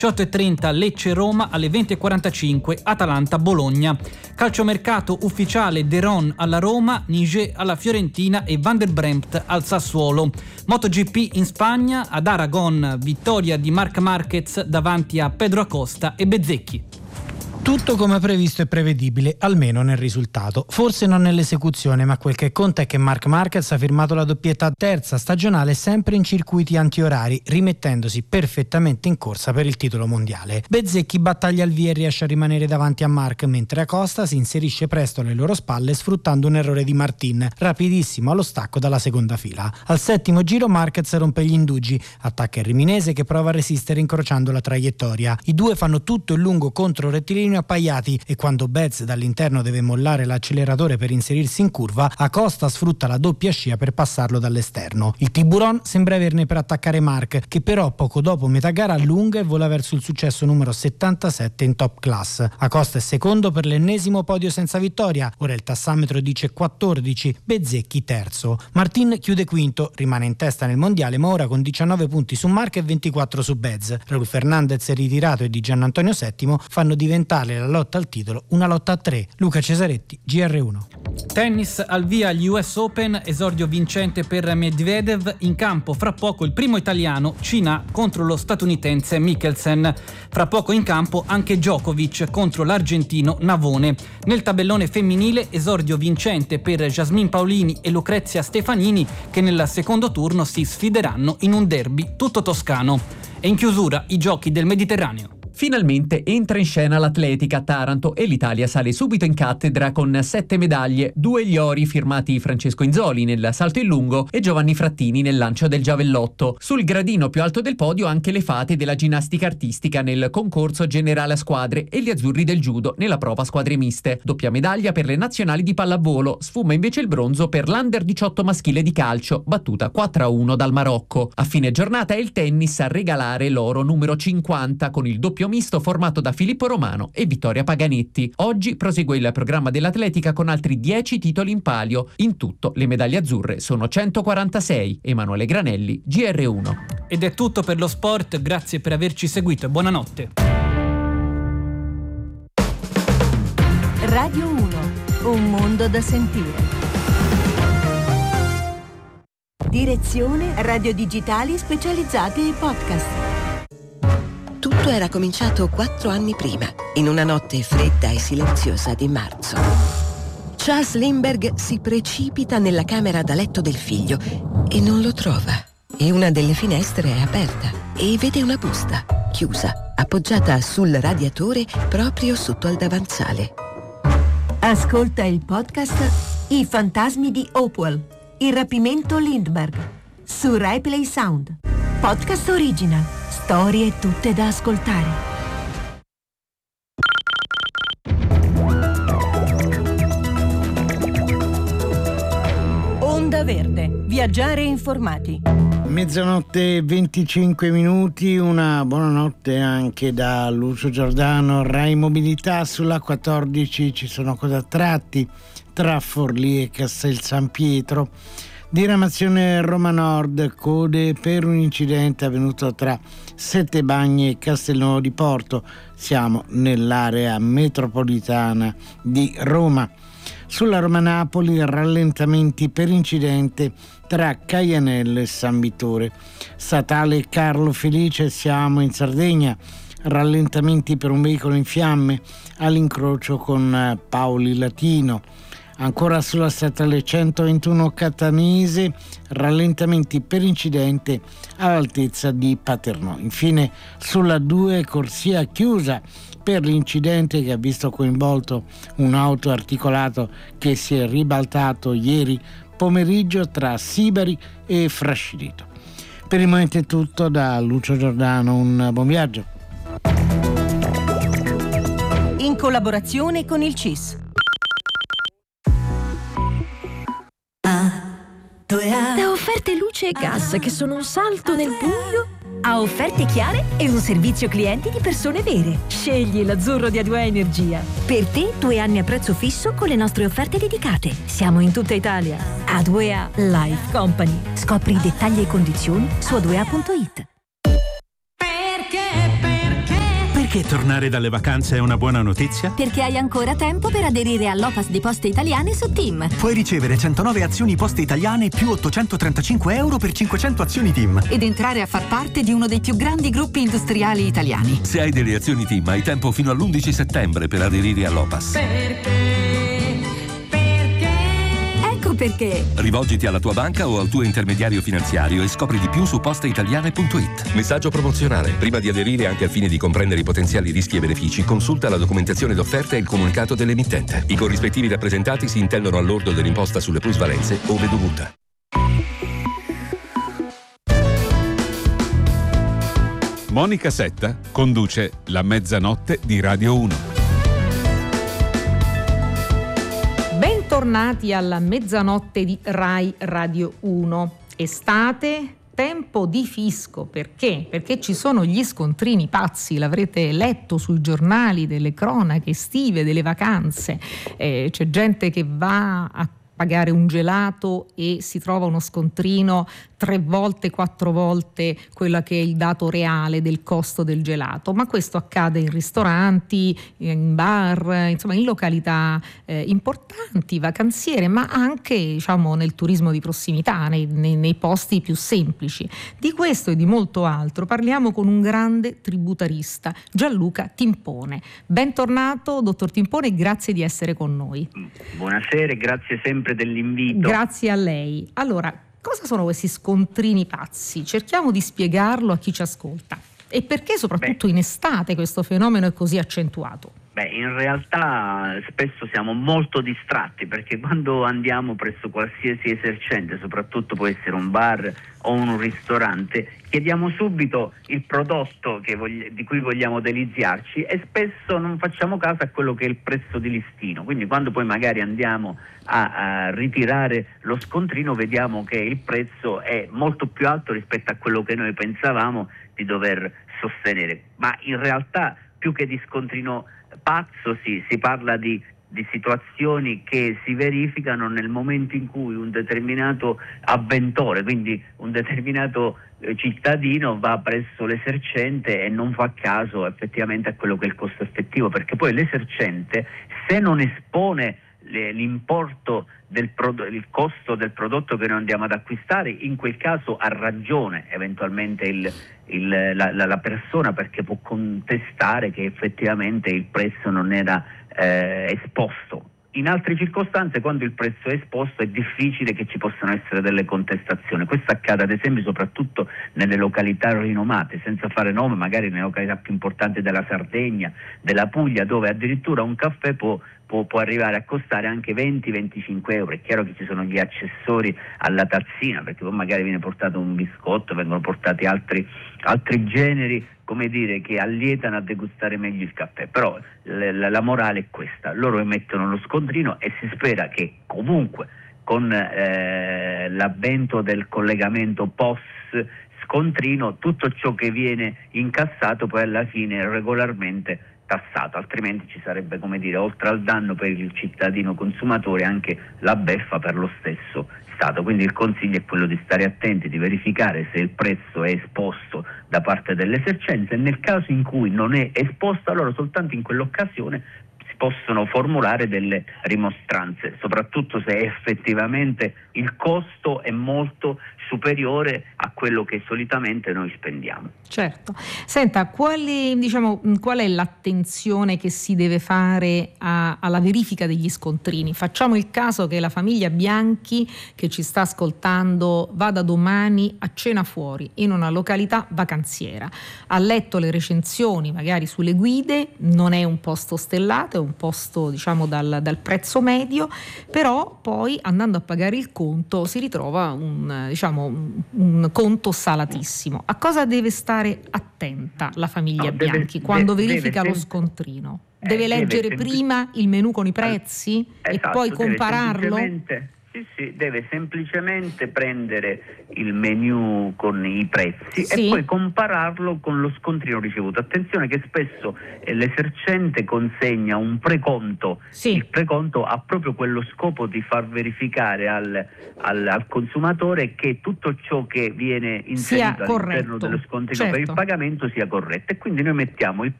18:30 Lecce-Roma, alle 20:45 Atalanta-Bologna. Calciomercato ufficiale: De Ron alla Roma, Niger alla Fiorentina e Van der Bremt al Sassuolo. MotoGP in Spagna, ad Aragon vittoria di Marc Marquez davanti a Pedro Acosta e Bezzecchi. Tutto come previsto e prevedibile, almeno nel risultato. Forse non nell'esecuzione, ma quel che conta è che Marc Marquez ha firmato la doppietta terza stagionale sempre in circuiti antiorari, rimettendosi perfettamente in corsa per il titolo mondiale. Bezzecchi battaglia al via e riesce a rimanere davanti a Marc, mentre Acosta si inserisce presto alle loro spalle sfruttando un errore di Martin, rapidissimo allo stacco dalla seconda fila. Al settimo giro Marquez rompe gli indugi, attacca il riminese che prova a resistere incrociando la traiettoria. I due fanno tutto il lungo contro rettilineo appaiati e quando Bez dall'interno deve mollare l'acceleratore per inserirsi in curva, Acosta sfrutta la doppia scia per passarlo dall'esterno. Il Tiburon sembra averne per attaccare Marc, che però poco dopo metà gara allunga e vola verso il successo numero 77 in top class. Acosta è secondo per l'ennesimo podio senza vittoria, ora il tassametro dice 14, Bezzecchi terzo. Martin chiude quinto, rimane in testa nel mondiale ma ora con 19 punti su Marc e 24 su Bez. Raul Fernandez è ritirato e Di Giannantonio settimo fanno diventare la lotta al titolo una lotta a tre. Luca Cesaretti, GR1. Tennis al via agli US Open, esordio vincente per Medvedev, in campo fra poco il primo italiano, Cina contro lo statunitense Mikkelsen. Fra poco in campo anche Djokovic contro l'argentino Navone. Nel tabellone femminile esordio vincente per Jasmine Paolini e Lucrezia Stefanini che nel secondo turno si sfideranno in un derby tutto toscano. E in chiusura i giochi del Mediterraneo. Finalmente entra in scena l'atletica a Taranto e l'Italia sale subito in cattedra con 7 medaglie, 2 gli ori firmati Francesco Inzoli nel salto in lungo e Giovanni Frattini nel lancio del giavellotto. Sul gradino più alto del podio anche le fate della ginnastica artistica nel concorso generale a squadre e gli azzurri del judo nella prova squadre miste. Doppia medaglia per le nazionali di pallavolo, sfuma invece il bronzo per l'Under 18 maschile di calcio, battuta 4-1 dal Marocco. A fine giornata è il tennis a regalare l'oro numero 50 con il doppio misto formato da Filippo Romano e Vittoria Paganetti. Oggi prosegue il programma dell'atletica con altri 10 titoli in palio. In tutto le medaglie azzurre sono 146. Emanuele Granelli, GR1. Ed è tutto per lo sport, grazie per averci seguito e buonanotte. Radio 1, un mondo da sentire. Direzione Radio Digitali specializzati ai podcast. Tutto era cominciato 4 anni prima, in una notte fredda e silenziosa di marzo. Charles Lindbergh si precipita nella camera da letto del figlio e non lo trova. E una delle finestre è aperta e vede una busta, chiusa, appoggiata sul radiatore proprio sotto al davanzale. Ascolta il podcast I fantasmi di Hopewell, il rapimento Lindbergh, su Rai Play Sound. Podcast original. Storie tutte da ascoltare. Onda Verde. Viaggiare informati. Mezzanotte e 25 minuti, una buonanotte anche da Lucio Giordano. Rai Mobilità sulla 14 ci sono tratti tra Forlì e Castel San Pietro. Diramazione Roma Nord, code per un incidente avvenuto tra Settebagni e Castelnuovo di Porto. Siamo nell'area metropolitana di Roma. Sulla Roma-Napoli rallentamenti per incidente tra Caianello e San Vittore. Statale Carlo Felice, siamo in Sardegna. Rallentamenti per un veicolo in fiamme all'incrocio con Paoli Latino. Ancora sulla statale 121 Catanese, rallentamenti per incidente all'altezza di Paternò. Infine sulla 2 corsia chiusa per l'incidente che ha visto coinvolto un auto articolato che si è ribaltato ieri pomeriggio tra Sibari e Frascilito. Per il momento è tutto da Lucio Giordano, un buon viaggio. In collaborazione con il CIS. Da offerte luce e gas che sono un salto nel buio A offerte chiare e un servizio clienti di persone vere. scegli l'azzurro di A2A Energia. Per te 2 anni a prezzo fisso con le nostre offerte dedicate. Siamo in tutta Italia. A2A Life Company. Scopri i dettagli e condizioni su a2a.it. Perché Perché tornare dalle vacanze è una buona notizia? Perché hai ancora tempo per aderire all'OPAS di Poste Italiane su TIM. Puoi ricevere 109 azioni Poste Italiane più 835 euro per 500 azioni TIM. Ed entrare a far parte di uno dei più grandi gruppi industriali italiani. Se hai delle azioni TIM hai tempo fino all'11 settembre per aderire all'OPAS. Perché? Rivolgiti alla tua banca o al tuo intermediario finanziario e scopri di più su posteitaliane.it. Messaggio promozionale. Prima di aderire, anche al fine di comprendere i potenziali rischi e benefici, consulta la documentazione d'offerta e il comunicato dell'emittente. I corrispettivi rappresentati si intendono al lordo dell'imposta sulle plusvalenze ove dovuta. Monica Setta conduce La mezzanotte di Radio 1. Bentornati alla mezzanotte di Rai Radio 1. Estate, tempo di fisco. Perché? Perché ci sono gli scontrini pazzi, l'avrete letto sui giornali delle cronache estive, delle vacanze. C'è gente che va a pagare un gelato e si trova uno scontrino 3 volte, 4 volte quello che è il dato reale del costo del gelato, ma questo accade in ristoranti, in bar, insomma in località importanti, vacanziere, ma anche diciamo nel turismo di prossimità, nei posti più semplici. Di questo e di molto altro parliamo con un grande tributarista, Gianluca Timpone. Bentornato, dottor Timpone, grazie di essere con noi. Buonasera e grazie sempre dell'invito. Grazie a lei. Allora, cosa sono questi scontrini pazzi? Cerchiamo di spiegarlo a chi ci ascolta. E perché soprattutto in estate questo fenomeno è così accentuato? In realtà spesso siamo molto distratti, perché quando andiamo presso qualsiasi esercente, soprattutto può essere un bar o un ristorante, chiediamo subito il prodotto di cui vogliamo deliziarci e spesso non facciamo caso a quello che è il prezzo di listino. Quindi quando poi magari andiamo a ritirare lo scontrino vediamo che il prezzo è molto più alto rispetto a quello che noi pensavamo di dover sostenere. Ma in realtà più che di scontrino pazzo si parla di situazioni che si verificano nel momento in cui un determinato avventore, quindi un determinato cittadino, va presso l'esercente e non fa caso effettivamente a quello che è il costo effettivo, perché poi l'esercente, se non espone l'importo il costo del prodotto che noi andiamo ad acquistare, in quel caso ha ragione eventualmente la persona, perché può contestare che effettivamente il prezzo non era esposto. In altre circostanze, quando il prezzo è esposto, è difficile che ci possano essere delle contestazioni. Questo accade ad esempio soprattutto nelle località rinomate, senza fare nome, magari nelle località più importanti della Sardegna, della Puglia, dove addirittura un caffè può arrivare a costare anche 20-25 euro. È chiaro che ci sono gli accessori alla tazzina, perché poi magari viene portato un biscotto, vengono portati altri generi, come dire, che allietano a degustare meglio il caffè. Però la morale è questa: loro emettono lo scontrino e si spera che comunque con l'avvento del collegamento POS scontrino tutto ciò che viene incassato poi alla fine regolarmente tassato, altrimenti ci sarebbe, come dire, oltre al danno per il cittadino consumatore anche la beffa per lo stesso Stato. Quindi il consiglio è quello di stare attenti, di verificare se il prezzo è esposto da parte dell'esercente, e nel caso in cui non è esposto, allora soltanto in quell'occasione si possono formulare delle rimostranze, soprattutto se effettivamente il costo è molto superiore a quello che solitamente noi spendiamo. Certo. Senta, qual è l'attenzione che si deve fare alla verifica degli scontrini? Facciamo il caso che la famiglia Bianchi che ci sta ascoltando vada domani a cena fuori in una località vacanziera. Ha letto le recensioni magari sulle guide, non è un posto stellato, è un posto dal prezzo medio, però poi andando a pagare il conto si ritrova un conto salatissimo. A cosa deve stare attenta la famiglia Bianchi quando verifica lo scontrino? Deve leggere prima il menù con i prezzi e poi compararlo? Sì, deve semplicemente prendere il menu con i prezzi e poi compararlo con lo scontrino ricevuto. Attenzione che spesso l'esercente consegna un preconto. Il preconto ha proprio quello scopo di far verificare al consumatore che tutto ciò che viene inserito all'interno dello scontrino per il pagamento sia corretto, e quindi noi mettiamo il